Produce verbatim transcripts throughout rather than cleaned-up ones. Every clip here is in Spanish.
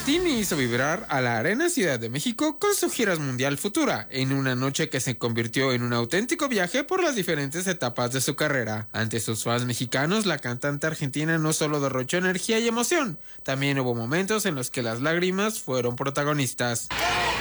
Tini hizo vibrar a la Arena Ciudad de México con su gira mundial futura, en una noche que se convirtió en un auténtico viaje por las diferentes etapas de su carrera. Ante sus fans mexicanos, la cantante argentina no solo derrochó energía y emoción, también hubo momentos en los que las lágrimas fueron protagonistas.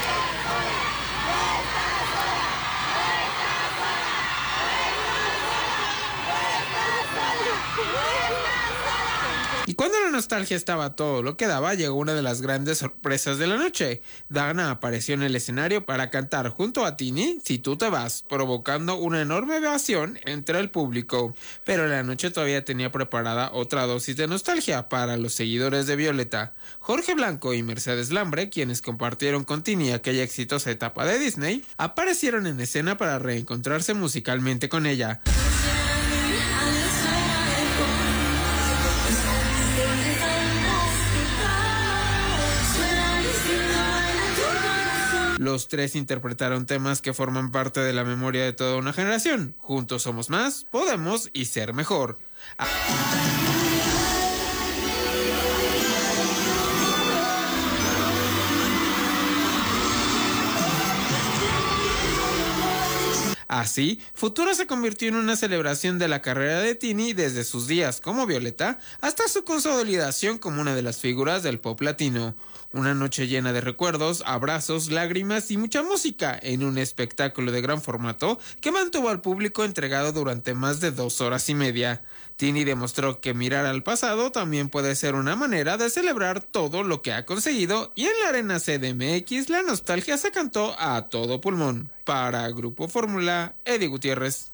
Y cuando la nostalgia estaba todo lo que daba, llegó una de las grandes sorpresas de la noche. Dana apareció en el escenario para cantar junto a Tini Si tú te vas, provocando una enorme ovación entre el público. Pero la noche todavía tenía preparada otra dosis de nostalgia para los seguidores de Violeta. Jorge Blanco y Mercedes Lambre, quienes compartieron con Tini aquella exitosa etapa de Disney, aparecieron en escena para reencontrarse musicalmente con ella. Los tres interpretaron temas que forman parte de la memoria de toda una generación. Juntos somos más, podemos y ser mejor. Así, Futuro se convirtió en una celebración de la carrera de Tini desde sus días como Violeta hasta su consolidación como una de las figuras del pop latino. Una noche llena de recuerdos, abrazos, lágrimas y mucha música en un espectáculo de gran formato que mantuvo al público entregado durante más de dos horas y media. Tini demostró que mirar al pasado también puede ser una manera de celebrar todo lo que ha conseguido, y en la Arena C D M X la nostalgia se cantó a todo pulmón. Para Grupo Fórmula, Eddie Gutiérrez.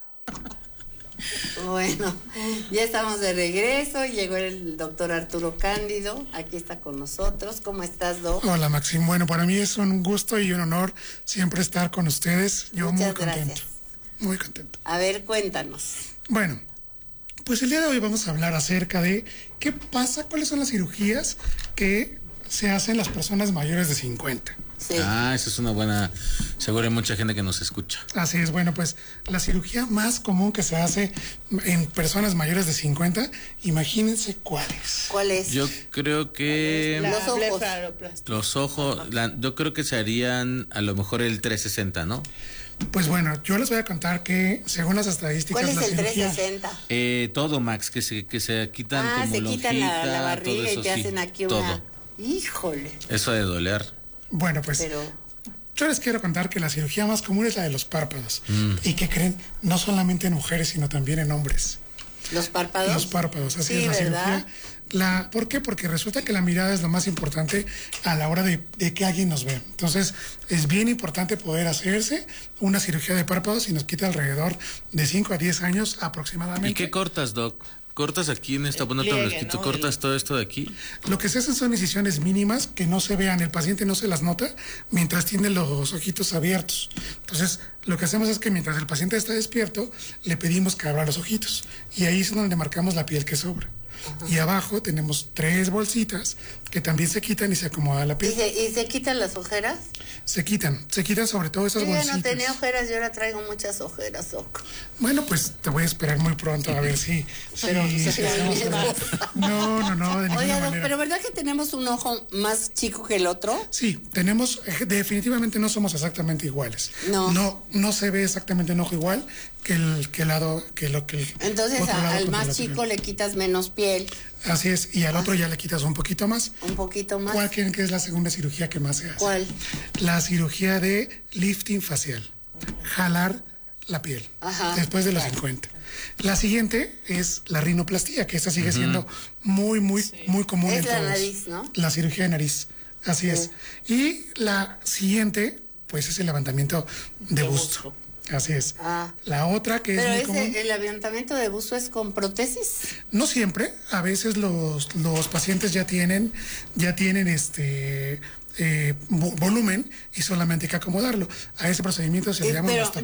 Bueno, ya estamos de regreso, llegó el doctor Arturo Cándido, aquí está con nosotros. ¿Cómo estás, Doc? Hola, Maxim. Bueno, para mí es un gusto y un honor siempre estar con ustedes. Yo Muchas muy contento. Gracias. Muy contento. A ver, cuéntanos. Bueno, pues el día de hoy vamos a hablar acerca de qué pasa, cuáles son las cirugías que se hacen las personas mayores de cincuenta. Sí. Ah, esa es una buena... Seguro hay mucha gente que nos escucha. Así es, bueno, pues la cirugía más común que se hace en personas mayores de cincuenta, imagínense cuál es. ¿Cuál es? Yo creo que... La los ojos. Los ojos, la, yo creo que se harían a lo mejor el trescientos sesenta, ¿no? Pues bueno, yo les voy a contar que según las estadísticas... ¿Cuál es la el cirugía, trescientos sesenta? Eh, todo, Max, que se, que se quitan Ah, como se quitan lonjita, la, la todo barriga eso, y te sí, hacen aquí todo. una... Híjole. Eso de doler. Bueno, pues... Pero... Yo les quiero contar que la cirugía más común es la de los párpados. Mm. Y que creen, no solamente en mujeres, sino también en hombres. ¿Los párpados? Los párpados, así Sí, es la ¿verdad? cirugía. La, ¿Por qué? Porque resulta que la mirada es lo más importante a la hora de, de que alguien nos ve. Entonces, es bien importante poder hacerse una cirugía de párpados y nos quita alrededor de cinco a diez años aproximadamente. ¿Y qué cortas, Doc? ¿Cortas aquí en esta buena tabletita? ¿Cortas todo esto de aquí? Lo que se hacen son incisiones mínimas que no se vean, el paciente no se las nota mientras tiene los ojitos abiertos. Entonces, lo que hacemos es que mientras el paciente está despierto, le pedimos que abra los ojitos. Y ahí es donde marcamos la piel que sobra. Ajá. Y abajo tenemos tres bolsitas que también se quitan y se acomoda la piel. ¿Y se, ¿Y se quitan las ojeras? Se quitan, se quitan sobre todo esas yo bolsitas. Yo no tenía ojeras, yo ahora traigo muchas ojeras, Doc. Bueno, pues te voy a esperar muy pronto a ver si... Pero si, se si no, no, no, de ninguna Oiga, Doc, manera. pero ¿verdad que tenemos un ojo más chico que el otro? Sí, tenemos, definitivamente no somos exactamente iguales. No. No, no se ve exactamente un ojo igual que el que el lado, que lo que el Entonces otro a, lado al más contralateral. chico le quitas menos piel. Así es, y al otro ya le quitas un poquito más. Un poquito más. ¿Cuál creen que es la segunda cirugía que más se hace? ¿Cuál? La cirugía de lifting facial. Jalar la piel. Ajá. Después de los cincuenta. La siguiente es la rinoplastía, que esta sigue uh-huh. siendo muy, muy, sí. muy común es en la todos. nariz, ¿no? La cirugía de nariz. Así sí. es. Y la siguiente, pues es el levantamiento de, de busto. busto. Así es. Ah. La otra que Pero es muy ese, común. ¿el levantamiento de busto es con prótesis? No siempre. A veces los, los pacientes ya tienen, ya tienen este eh, volumen y solamente hay que acomodarlo. A ese procedimiento se le llama pero, mastopexia.